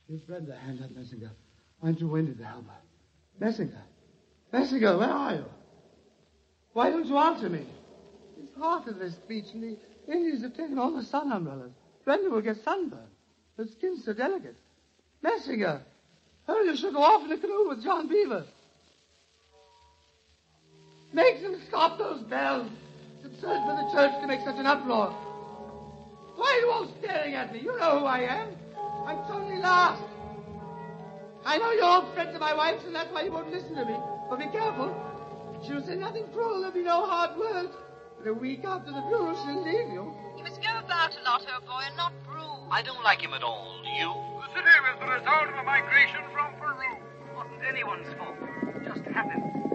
Give Brenda a hand up, Messinger. I'm too winded to help her. Messinger! Messinger, where are you? Why don't you answer me? It's hot at this beach, and the Indians have taken all the sun umbrellas. Brenda will get sunburned. Her skin's so delicate. Messinger! Hurry, you should go off in a canoe with John Beaver. Make them stop those bells. It's absurd for the church to make such an uproar. Why are you all staring at me? You know who I am. I'm Tony Last. I know you're all friends of my wife's, and that's why you won't listen to me. But be careful. She'll say nothing cruel. There'll be no hard words. But a week after the funeral, she'll leave you. You must go about a lot, old boy, and not brew. I don't like him at all. Do you? The city was the result of a migration from Peru. It wasn't anyone's fault. It just happened.